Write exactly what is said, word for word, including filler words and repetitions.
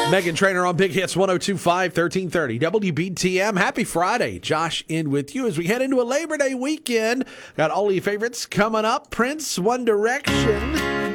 Megan Trainor on Big Hits one oh two point five, thirteen thirty W B T M. Happy Friday. Josh in with you as we head into a Labor Day weekend. Got all your favorites coming up. Prince, One Direction.